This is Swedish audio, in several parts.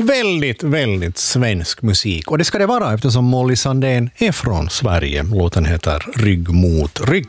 väldigt, väldigt svensk musik. Och det ska det vara eftersom Molly Sandén är från Sverige. Låten heter Rygg mot rygg.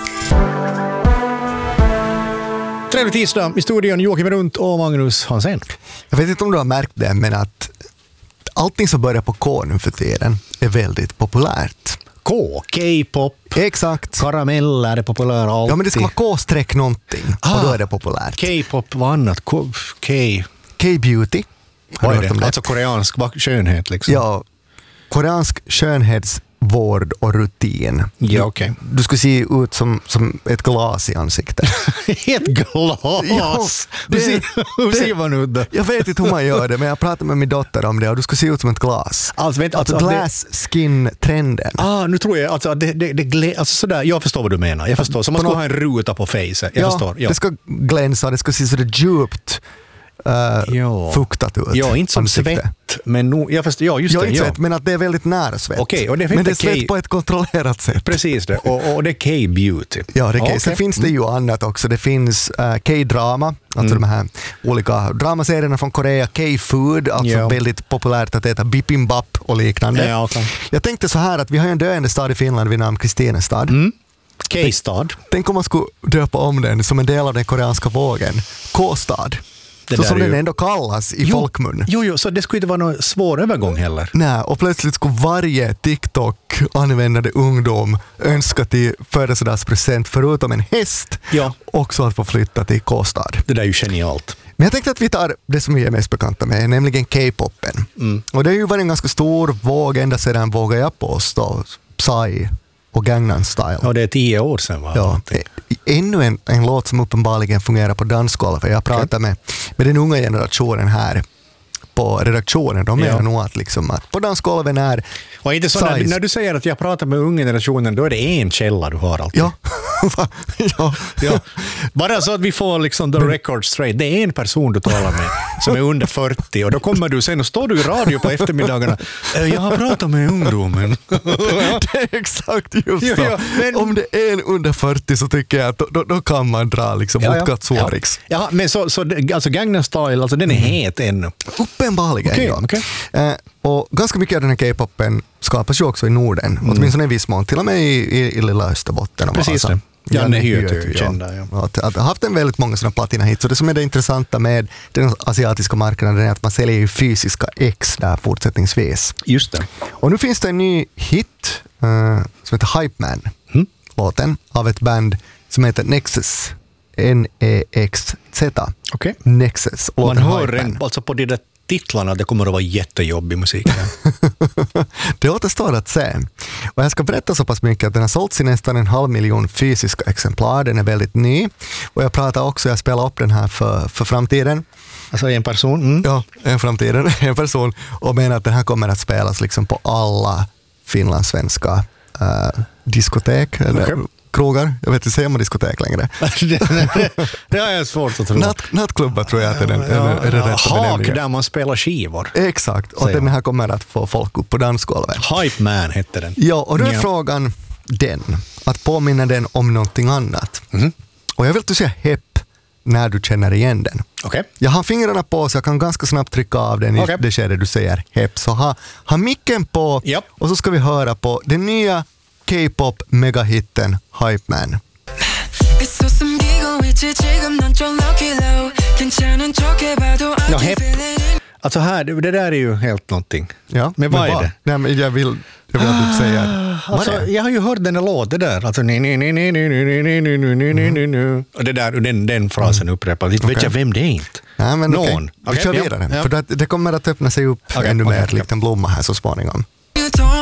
Trevlig tisdag i studion, Joakim Runt och Magnus Hansen. Jag vet inte om du har märkt det, men att allting som börjar på K nu för tiden är väldigt populärt. K-pop. Exakt. Karameller är populära alltid. Ja, men det ska vara K-streck någonting och då är det populärt. K-pop, vad annat? K-beauty. Vad är det? Alltså koreansk skönhet liksom. Ja, koreansk skönhetsvård och rutin. Ja, okej. Du ska se ut som ett glas i ansiktet. Ett glas? Ja, hur ser man ut då? Jag vet inte hur man gör det, men jag pratade med min dotter om det och du ska se ut som ett glas. Alltså glass skin-trenden. Nu tror jag alltså sådär, jag förstår vad du menar. Jag förstår, så man ska ha en ruta på facet. Jag förstår. Ja. Det ska glänsa, det ska se så det djupt fuktat ut. Ja, inte som ansikte. svett, men jag förstår, ja, just jag det. Inte svett, men att det är väldigt nära svett. Okej, och det men det är svett på ett kontrollerat sätt. Precis det, och det är K-beauty. Ja, det är K. Sen finns det ju annat också. Det finns K-drama, alltså de här olika dramaserierna från Korea, K-food, alltså väldigt populärt att äta bibimbap och liknande. Ja, okay. Jag tänkte så här att vi har en döende stad i Finland vid namn Kristinestad. K-stad. Tänk om man skulle döpa om den som en del av den koreanska vågen. K-stad. Så som den ändå kallas i folkmun. Jo, så det skulle inte vara någon svår övergång heller. Nej, och plötsligt skulle varje TikTok-användande ungdom önska till födelsedagspresent förutom en häst också att få flytta till K-stad. Det där är ju genialt. Men jag tänkte att vi tar det som vi är mest bekanta med, nämligen K-popen. Och det har ju varit en ganska stor våg ända sedan, vågar jag påstå, Psy och Gangnam Style. Ja, det är 10 år sedan va? Ja, ännu en låt som uppenbarligen fungerar på dansgolvet. Jag pratar med den unga generationen här på redaktionen. De menar nog att, liksom, att på dansgolven är och inte så när du säger att jag pratar med unga generationen, då är det en källa du har alltid. Ja. Bara så att vi får liksom the record straight. Det är en person du talar med som är under 40 och då kommer du sen och står du i radio på eftermiddagarna. Jag har pratat med ungdomen. Det är exakt just så. Men om det är en under 40 så tycker jag att då kan man dra liksom mot Katsuarix. Ja, men så alltså Gangnam Style, alltså den är het ännu. Uppenbarligen, och ganska mycket av den här K-popen skapas ju också i Norden, åtminstone i viss mån, till och med i lilla Österbotten. Precis det. Janne Hyöty kända. Att ha haft en väldigt många sådana platina hits. Så det som är det intressanta med den asiatiska marknaden är att man säljer ju fysiska ex där fortsättningsvis. Just det. Och nu finns det en ny hit som heter Hype Man. Låten av ett band som heter Nexus. N-E-X-Z. Okej. Nexus. Man hör den, alltså på de där titlarna, det kommer att vara jättejobbig musik. Det återstår att se. Och jag ska berätta så pass mycket att den har sålts i nästan 500 000 fysiska exemplar. Den är väldigt ny. Och jag spelar upp den här för framtiden. Alltså en person? Ja, en person. Och menar att den här kommer att spelas liksom på alla finlandssvenska diskotek eller krogar. Jag vet inte, säger man diskotek längre. Det har jag svårt att tro. Nattklubbar tror jag att det är det rätta benämningen. Där man spelar skivor. Exakt, och den här kommer att få folk upp på dansgolvet. Hype Man hette den. Ja, och då är frågan den, att påminna den om någonting annat. Och jag vill att du säga hepp när du känner igen den. Okay. Jag har fingrarna på så jag kan ganska snabbt trycka av den i det skede du säger hepp. Så ha micken på och så ska vi höra på den nya K-pop megahitten Hype Man. Hepp. Alltså här, det där är ju helt någonting. Ja, men vad är det? Nej, men jag vill att du säger. Alltså, jag har ju hört den låt, det där. Alltså, och det där, den frasen upprepas. Inte vet jag vem det är inte. Nej, men någon. Vi kör vidare. För det kommer att öppna sig upp ännu mer likt en blomma här så småningom.